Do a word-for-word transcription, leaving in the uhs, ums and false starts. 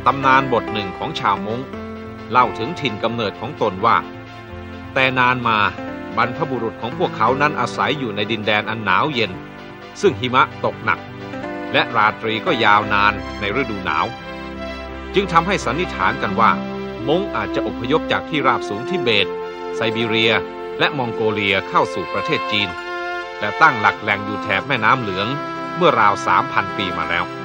ตำนานบทหนึ่งของชาวม้งเล่าถึงถิ่นกำเนิดของตนว่าแต่นานมาบรรพบุรุษของพวกเขานั้นอาศัยอยู่ในดินแดนอันหนาวเย็นซึ่งหิมะตกหนักและราตรีก็ยาวนานในฤดูหนาวจึงทำให้สันนิษฐานกันว่าม้งอาจจะอพยพจากที่ราบสูงทิเบตไซบีเรียและมองโกเลียเข้าสู่ประเทศจีนและตั้งหลักแหล่งอยู่แถบแม่น้ำเหลืองเมื่อราว สามพัน ปีมาแล้ว